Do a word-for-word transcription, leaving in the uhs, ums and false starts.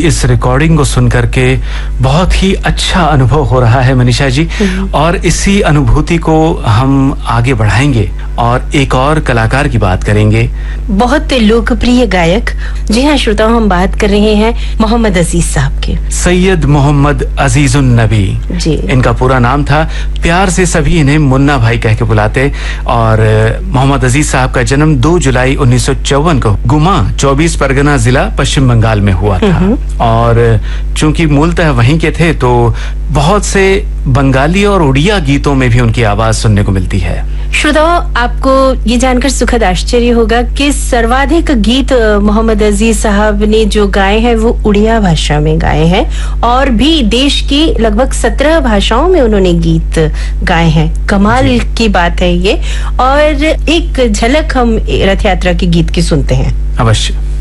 इस रिकॉर्डिंग को सुन करके बहुत ही अच्छा अनुभव हो रहा है मनीषा जी, और इसी अनुभूति को हम आगे बढ़ाएंगे और एक और कलाकार की बात करेंगे। बहुत लोकप्रिय गायक, जी हाँ श्रोताओं, हम बात कर रहे हैं मोहम्मद अजीज साहब के। सैयद मोहम्मद अजीजुन नबी जी, इनका पूरा नाम था। प्यार से सभी इन्हें मुन्ना भाई कह के बुलाते। और मोहम्मद अजीज साहब का जन्म दो जुलाई उन्नीस सौ चौवन को गुमा चौबीस परगना जिला पश्चिम बंगाल में हुआ था। और चूंकि मूलतः वहीं के थे तो बहुत से बंगाली और उड़िया गीतों में भी उनकी आवाज सुनने को मिलती है। श्रोताओं, आपको ये जानकर सुखद आश्चर्य होगा कि सर्वाधिक गीत मोहम्मद अजीज साहब ने जो गाए हैं वो उड़िया भाषा में गाए हैं, और भी देश की लगभग सत्रह भाषाओं में उन्होंने गीत गाए हैं। कमाल की बात है ये। और एक झलक हम रथ यात्रा के गीत की सुनते हैं। अवश्य।